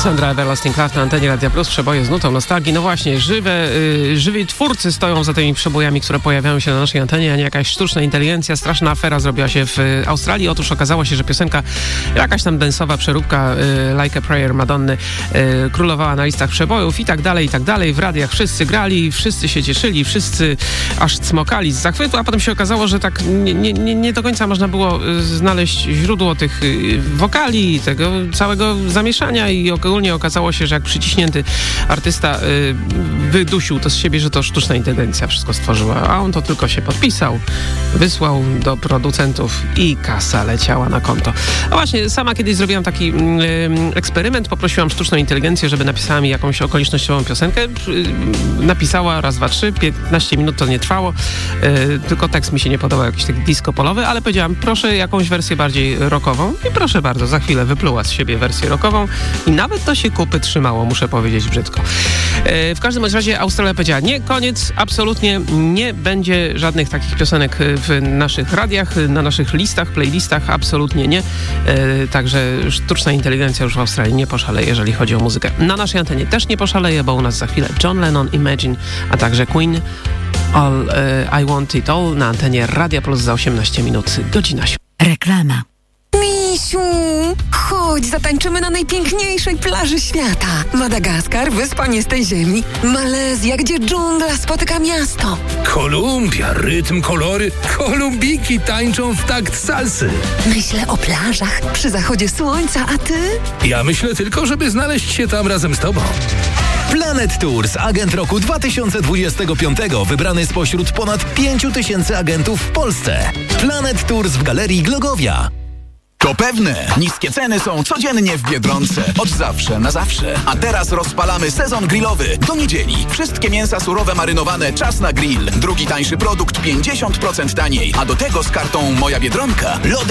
Sandra Everlasting Love na antenie Radia Plus, przeboje z nutą nostalgii. No właśnie, żywi twórcy stoją za tymi przebojami, które pojawiają się na naszej antenie, a nie jakaś sztuczna inteligencja. Straszna afera zrobiła się w Australii. Otóż okazało się, że piosenka, jakaś tam densowa przeróbka Like a Prayer Madonny królowała na listach przebojów i tak dalej. W radiach wszyscy grali, wszyscy się cieszyli, wszyscy aż cmokali z zachwytu, a potem się okazało, że tak nie do końca można było znaleźć źródło tych wokali, tego całego zamieszania i ogólnie okazało się, że jak przyciśnięty artysta wydusił to z siebie, że to sztuczna inteligencja wszystko stworzyła, a on to tylko się podpisał, wysłał do producentów i kasa leciała na konto. A właśnie, sama kiedyś zrobiłam taki eksperyment, poprosiłam sztuczną inteligencję, żeby napisała mi jakąś okolicznościową piosenkę. Napisała raz, dwa, trzy, 15 minut to nie trwało, tylko tekst mi się nie podobał, jakiś taki disco polowy, ale powiedziałam, proszę jakąś wersję bardziej rockową i proszę bardzo, za chwilę wypluła z siebie wersję rockową i nawet to się kupy trzymało, muszę powiedzieć brzydko. W każdym razie Australia powiedziała, nie, koniec, absolutnie nie będzie żadnych takich piosenek w naszych radiach, na naszych listach, playlistach, absolutnie nie. Także sztuczna inteligencja już w Australii nie poszaleje, jeżeli chodzi o muzykę. Na naszej antenie też nie poszaleje, bo u nas za chwilę John Lennon, Imagine, a także Queen, All I Want It All na antenie Radia Plus za 18 minut, godzina. Reklama. Misiu, chodź, zatańczymy na najpiękniejszej plaży świata. Madagaskar, wyspa nie z tej ziemi. Malezja, gdzie dżungla spotyka miasto. Kolumbia, rytm, kolory. Kolumbiki tańczą w takt salsy. Myślę o plażach przy zachodzie słońca, a ty? Ja myślę tylko, żeby znaleźć się tam razem z tobą. Planet Tours, agent roku 2025, wybrany spośród ponad 5000 agentów w Polsce. Planet Tours w Galerii Glogowia. To pewne, niskie ceny są codziennie w Biedronce. Od zawsze na zawsze. A teraz rozpalamy sezon grillowy. Do niedzieli. Wszystkie mięsa surowe marynowane, czas na grill. Drugi tańszy produkt 50% taniej. A do tego z kartą Moja Biedronka lody